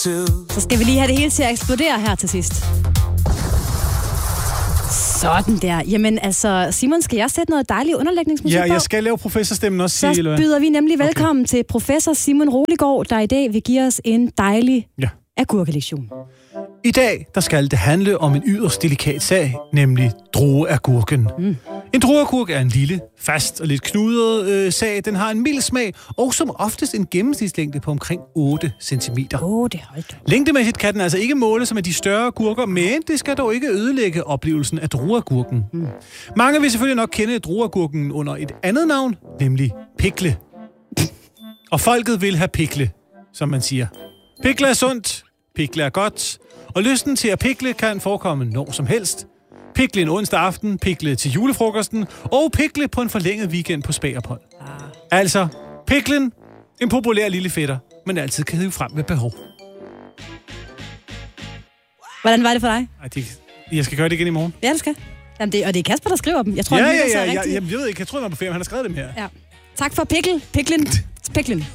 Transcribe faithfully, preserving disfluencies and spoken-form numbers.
Så skal vi lige have det hele til at eksplodere her til sidst. Sådan der. Jamen altså, Simon, skal jeg sætte noget dejlig underlægningsmusik Ja, på? jeg skal lave professorstemmen også. Så sige, byder vi nemlig velkommen okay. til professor Simon Roliggaard, der i dag vil give os en dejlig ja. agurkelektion. I dag, der skal det handle om en yderst delikat sag, nemlig drueagurken. Mm. En drueagurk er en lille, fast og lidt knudret øh, sag. Den har en mild smag, og som oftest en gennemsnitslængde på omkring otte centimeter. otte, hold da. Længdemæssigt kan den altså ikke måle sig med de større agurker, men det skal dog ikke ødelægge oplevelsen af drueagurken. Mm. Mange vil selvfølgelig nok kende drueagurken under et andet navn, nemlig pikle. Og folket vil have pikle, som man siger. Pikle er sundt, pikle er godt, og lysten til at pikle kan forekomme når som helst. Pikle en onsdag aften, pikle til julefrokosten, og pikle på en forlænget weekend på spagerophold. Ah. Altså, piklen, en populær lille fætter, men altid kan hive frem ved behov. Hvordan var det for dig? Ej, det, jeg skal gøre det igen i morgen. Ja, det skal. Jamen det, og det er Kasper, der skriver dem. Jeg tror, ja, han ja, ja, ja, ja, ja, jeg ved ikke, jeg tror, han var på ferie, han har skrevet dem her. Ja. Tak for pikkel, piklen, piklen.